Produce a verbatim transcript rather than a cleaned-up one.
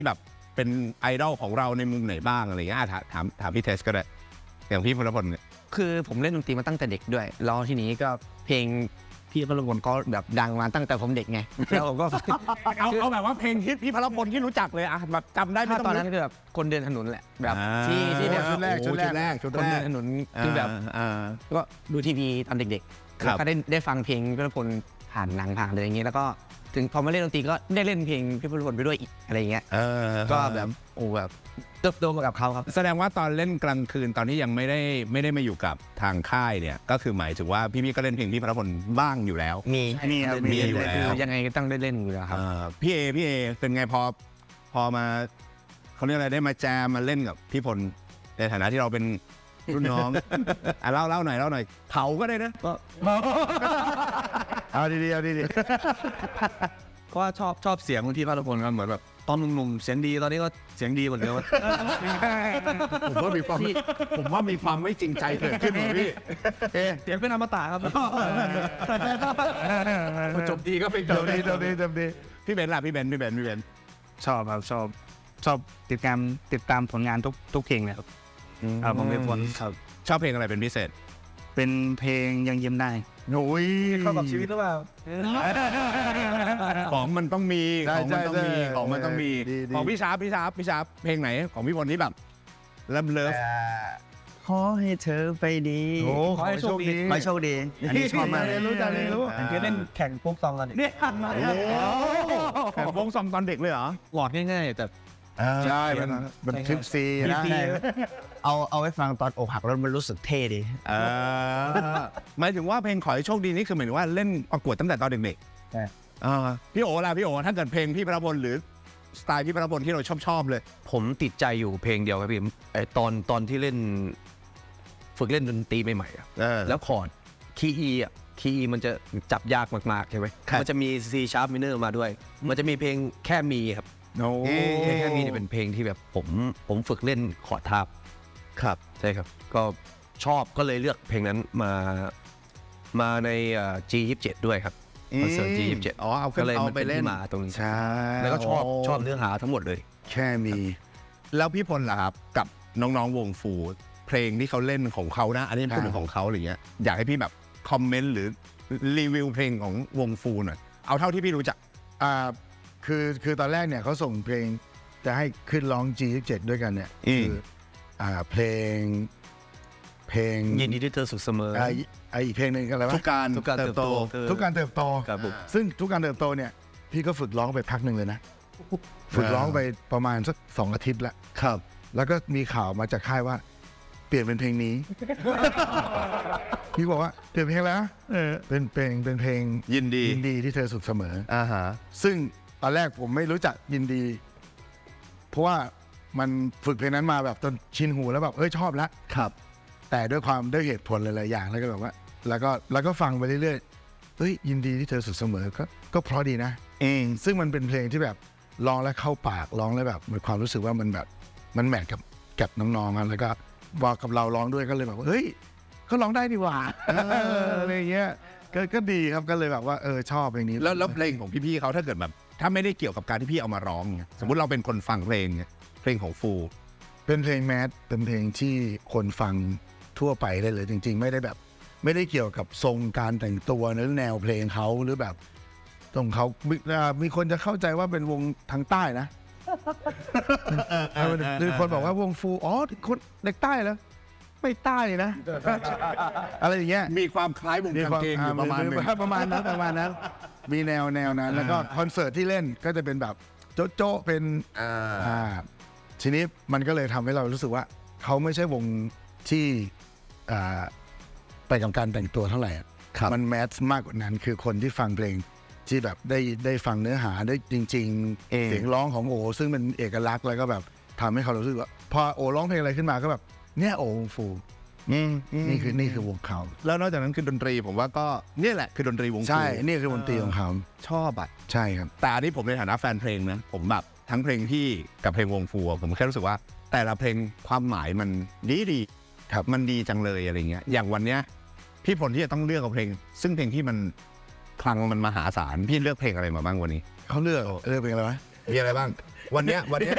แบบเป็นไอดอลของเราในมุมไหนบ้างอะไรเงี้ยถามถามถามพี่เทสก็ได้อย่างพี่พลพลเนี่ยคือผมเล่นดนตรีมาตั้งแต่เด็กด้วยแล้วทีนี้ก็เพลงพี่พลพลก็แบบดังมาตั้งแต่ผมเด็กไงแล้วผมก็เอาเอาแบบว่าเพลงฮิตพี่พลพลที่รู้จักเลยอะแบบจำได้ไม่ต้องตอนนั้นคือแบบคนเดินถนนแหละแบบที่ที่แบบชุดแรกชุดแรกชุดคนแรเดิกนถนนคือแบบก็ดูทีวีตอนเด็กๆแล้วก็ได้ได้ฟังเพลงพี่พลพลผ่านหนังผ่านอะไรอย่างเงี้ยแล้วก็ถึงพอมาเล่นดนตรีก็ได้เล่นเพลงพี่พลพลไปด้วยอีกอะไรอย่างเงี้ยก็แบบโอ้แบบเติบโตมากับเขาครับแสดงว่าตอนเล่นกลางคืนตอนที่ยังไม่ได้ไม่ได้มาอยู่กับทางค่ายเนี่ยก็คือหมายถึงว่าพี่ๆก็เล่นเพลงพี่พลพลบ้างอยู่แล้วมีมีมีอยู่แล้วยังไงก็ต้องได้เล่นอยู่แล้วครับพี่เอพี่เอเป็นไงพอพอมาเขาเรียกอะไรได้มาแจมมาเล่นกับพี่พลในฐานะที่เราเป็นรุ่นน้องอ่ะเล่าเล่าหน่อยเล่าหน่อยเผาก็ได้นะก็เอาดีๆเอาดีๆก็ชอบชอบเสียงของพี่พลพลครับเหมือนแบบตอนหนุ่มๆเสียงดีตอนนี้ก็เสียงดีหมดเลยผมว่ามีความผมว่ามีความไม่จริงใจเกิดขึ้นพี่เสียงเป็นอมตะครับจบดีก็เป็นจบดีจบดีจบดีพี่เบนล่ะพี่เบนพี่เบนพี่เบนชอบครับชอบชอบติดตามติดตามผลงานทุกทุกเพลงเลยครับครับผมเป็นคนชอบเพลงอะไรเป็นพิเศษเป็นเพลงยังยิ้มได้โอ้ยเข้ากับชีวิตหรือเปล่าของมันต้องมีของมันต้องมีของมันต้องมีของพี่ชาร์ปพี่ชาร์ปพี่ชาร์ปเพลงไหนของพี่พลที่แบบเลิฟเลิฟขอให้เธอไปดีขอให้โชคดีขอให้โชคดีอันนี้ชอบมากรู้จักเลยรู้อันนี้เล่นแข่งโฟกซองกันเนี่ยแข่งโฟกซองตอนเด็กเลยเหรอหลอดง่ายๆแต่ใช่มันมันทริปซีนะเอาเอาไว้ฟังตอนอกหักแล้วมันรู้สึกเท่ดีหมายถึงว่าเพลงขอให้โชคดีนี่คือหมายถึงว่าเล่นประกวดตั้งแต่ตอนเด็กๆใช่พี่โอ๋ล่ะพี่โอ๋ถ้าเกิดเพลงพี่พลพลหรือสไตล์พี่พลพลที่เราชอบชอบเลยผมติดใจอยู่เพลงเดียวครับพี่ไอตอนตอนที่เล่นฝึกเล่นดนตรีใหม่ๆอ่ะแล้วคอร์ดคีย์ E อ่ะคีย์ E มันจะจับยากมากๆใช่ไหมมันจะมี C sharp minor มาด้วยมันจะมีเพลงแค่มีครับโอ้แค่มีเนี่ยเป็นเพลงที่แบบผมผมฝึกเล่นคอร์ดทาบครับใช่ครับก็ชอบก็เลยเลือกเพลงนั้นมามาใน จี ยี่สิบเจ็ด ด้วยครับคอนเสิร์ต จี ยี่สิบเจ็ดอ๋อเอาก็เลยเอาไปเล่นมาตรงนี้ใช่แล้วก็ชอบชอบเนื้อหาทั้งหมดเลยแค่มีแล้วพี่พลล่ะครับกับน้องๆวงฟูเพลงที่เขาเล่นของเขานะอันนี้เป็นของเขาอะไรเงี้ยอยากให้พี่แบบคอมเมนต์หรือรีวิวเพลงของวงฟูหน่อยเอาเท่าที่พี่รู้จักอ่าคือคือตอนแรกเนี่ยเขาส่งเพลงจะให้ขึ้นร้อง จี ยี่สิบเจ็ด ด้วยกันเนี่ยคืออ่าเพลงเพลงยินดีที่เธอสุขเสมอไออีกเพลงหนึ่งอะไรวะทุกการทุกการเติบโตทุกการเติบโตซึ่งทุกการเติบโตเนี่ยพี่ก็ฝึกร้องไปพักหนึ่งเลยนะฝึกร้องไปประมาณสักสองอาทิตย์แล้วครับแล้วก็มีข่าวมาจากค่ายว่าเปลี่ยนเป็นเพลงนี้พี่บอกว่าเปลี่ยนเพลงแล้วเป็นเพลงเป็นเพลงยินดียินดีที่เธอสุขเสมออ่าฮะซึ่งตอนแรกผมไม่รู้จักยินดีเพราะว่ามันฝึกเพลงนั้นมาแบบจนชินหูแล้วแบบเอ้ยชอบแล้วครับแต่ด้วยความด้วยเหตุผลหลายๆอย่างแล้วก็แบบว่าแล้วก็แล้วก็ฟังไปเรื่อยๆเฮ้ยยินดีที่เธอสุขเสมอก็ก็เพราะดีนะเองซึ่งมันเป็นเพลงที่แบบร้องแล้วเข้าปากร้องแล้วแบบมีความรู้สึกว่ามันแบบมันแมทกับกับน้องๆแล้วก็ว่ากับเราร้องด้วยก็เลยแบบว่าเฮ้ยก็ร้องได้ดีหว่าอะไรเงี้ยก็ก็ดีครับก็เลยแบบว่าเออชอบเพลงนี้แล้วแล้วเพลงของพี่ๆเขาถ้าเกิดแบบถ้าไม่ได้เกี่ยวกับการที่พี่เอามาร้องเนี่ยสมมุติเราเป็นคนฟังเพลงเนี่ยเพลงของฟูเป็นเพลงแมสเป็นเพลงที่คนฟังทั่วไปได้เลยจริงๆไม่ได้แบบไม่ได้เกี่ยวกับทรงการแต่งตัวหรือแนวเพลงเขาหรือแบบตรงเขามีคนจะเข้าใจว่าเป็นวงทางใต้นะหรือคนบอกว่าวงฟูอ๋อคนเด็กใต้แล้วไม่ใต้นะอะไรอย่างเงี้ยมีความคล้ายวงกางเกงอยู่ประมาณนึงประมาณนั้นประมาณนั้นมีแนวแนวนั้นแล้วก็คอนเสิร์ตที่เล่นก็จะเป็นแบบโจ๊ะโจ๊ะเป็นอ่าทีนี้มันก็เลยทำให้เรารู้สึกว่าเขาไม่ใช่วงที่ไปกับการแต่งตัวเท่าไหร่มันแมสมากกว่านั้นคือคนที่ฟังเพลงที่แบบได้ได้ฟังเนื้อหาได้จริงๆเสียงร้องของโอซึ่งเป็นเอกลักษณ์แล้วก็แบบทำให้เขารู้สึกว่าพอโอร้องเพลงอะไรขึ้นมาก็แบบเนี่ยโอวงฟูนี่คือนี่คือวงเขาแล้วนอกจากนั้นคือดนตรีผมว่าก็นี่แหละคือดนตรีวงฟูใช่นี่คือดนตรีของเขาชอบอ่ะใช่ครับแต่อันนี้ผมในฐานะแฟนเพลงนะผมแบบทั้งเพลงที่กับเพลงวงฟูผมแค่รู้สึกว่าแต่ละเพลงความหมายมันดีดีครับมันดีจังเลยอะไรเงี้ยอย่างวันเนี้ยพี่พลที่จะต้องเลือกเอาเพลงซึ่งเพลงที่มันคลังมันมหาศาลพี่เลือกเพลงอะไรมาบ้างวันนี้เขาเลือกเลือกเพลงอะไรวะมีอะไรบ้างวันเนี้ยวันเนี้ย